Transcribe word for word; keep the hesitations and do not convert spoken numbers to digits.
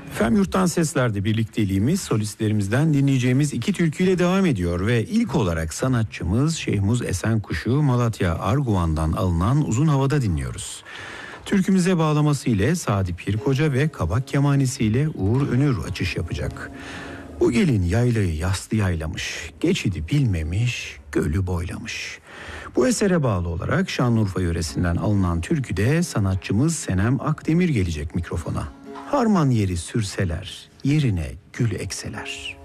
Efendim Yurttan Sesler'de birlikteliğimiz solistlerimizden dinleyeceğimiz iki türküyle devam ediyor ve ilk olarak sanatçımız Şehmuz Esenkuş'u Malatya Arguvan'dan alınan Uzun Havada dinliyoruz. Türkümüze bağlaması ile Sadi Pirkoca ve kabak kemanesiyle Uğur Önür açış yapacak. Bu gelin yaylayı yaslı yaylamış, geçidi bilmemiş, gölü boylamış. Bu esere bağlı olarak Şanlıurfa yöresinden alınan türküde sanatçımız Senem Akdemir gelecek mikrofona. Harman yeri sürseler, yerine gül ekseler.